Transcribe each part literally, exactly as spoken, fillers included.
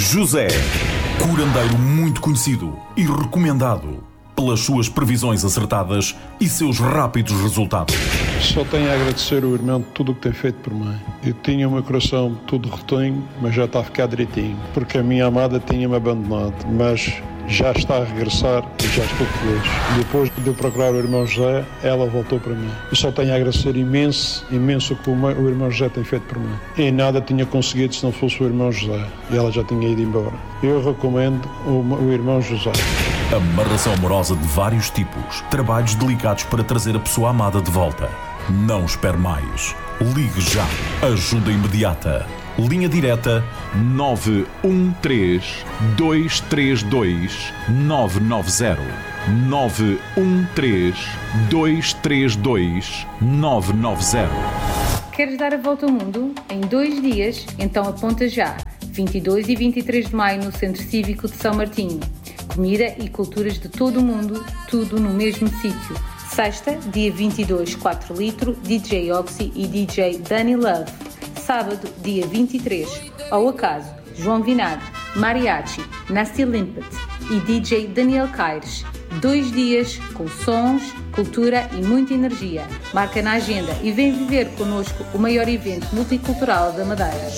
José, curandeiro muito conhecido e recomendado pelas suas previsões acertadas e seus rápidos resultados. Só tenho a agradecer ao irmão de tudo o que tem feito por mim. Eu tinha o meu coração todo rotinho, mas já está a ficar direitinho, porque a minha amada tinha-me abandonado, mas já está a regressar e já estou feliz. Depois de eu procurar o irmão José, ela voltou para mim. Eu só tenho a agradecer imenso, imenso o que o irmão José tem feito por mim. E nada tinha conseguido se não fosse o irmão José. E ela já tinha ido embora. Eu recomendo o, o irmão José. Amarração amorosa de vários tipos. Trabalhos delicados para trazer a pessoa amada de volta. Não espere mais. Ligue já. Ajuda imediata. Linha direta nove um três, dois três dois, nove nove zero. nove um três, dois três dois, nove nove zero. Queres dar a volta ao mundo em dois dias? Então aponta já. vinte e dois e vinte e três de maio no Centro Cívico de São Martinho. Comida e culturas de todo o mundo, tudo no mesmo sítio. Sexta, dia vinte e dois, quatro litro, D J Oxy e D J Danny Love. Sábado, dia vinte e três, ao acaso, João Vinagre, Mariachi, Nasty Limpet e D J Daniel Caires. Dois dias com sons, cultura e muita energia. Marca na agenda e vem viver connosco o maior evento multicultural da Madeira.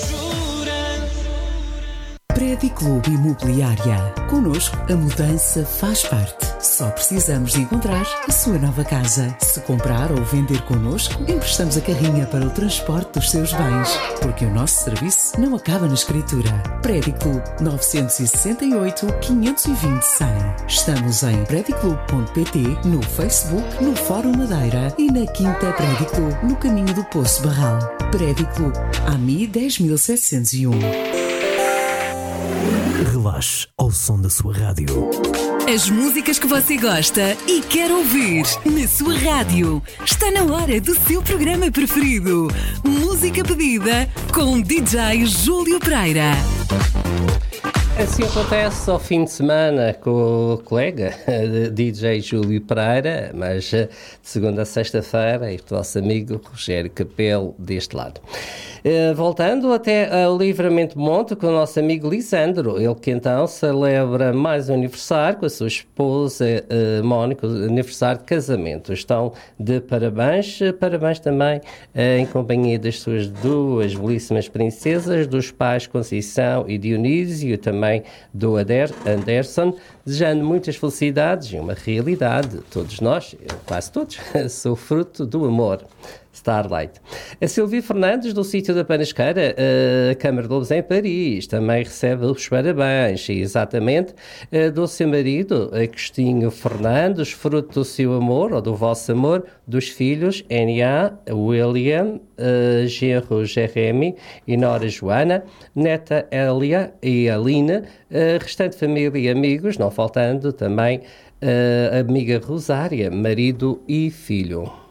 Prédio Clube Imobiliária. Connosco, a mudança faz parte. Só precisamos de encontrar a sua nova casa. Se comprar ou vender connosco, emprestamos a carrinha para o transporte dos seus bens. Porque o nosso serviço não acaba na escritura. Prédio Clube nove seis oito, quinhentos e vinte, cem. Estamos em prédio clube ponto pt, no Facebook, no Fórum Madeira e na Quinta Prédio Clube, no caminho do Poço Barral. Prédio Clube, A M I dez mil setecentos e um. Relaxe ao som da sua rádio. As músicas que você gosta e quer ouvir na sua rádio. Está na hora do seu programa preferido. Música pedida com D J Júlio Pereira. Assim acontece ao fim de semana com o colega D J Júlio Pereira, mas de segunda a sexta-feira, este vosso amigo Rogério Capelo deste lado. Uh, voltando até ao Livramento Monte com o nosso amigo Lisandro, ele que então celebra mais um aniversário com a sua esposa uh, Mónica, aniversário de casamento. Estão de parabéns, parabéns também uh, em companhia das suas duas belíssimas princesas, dos pais Conceição e Dionísio, também do Ader, Anderson, desejando muitas felicidades e uma realidade. Todos nós, quase todos, sou fruto do amor. Starlight. A Silvia Fernandes, do sítio da Panasqueira, a Câmara de Lobos em Paris, também recebe os parabéns, exatamente, do seu marido, Agostinho Fernandes, fruto do seu amor, ou do vosso amor, dos filhos, N A, William, uh, genro Jeremy e nora Joana, neta Elia e Aline, uh, restante família e amigos, não faltando também a uh, amiga Rosária, marido e filho.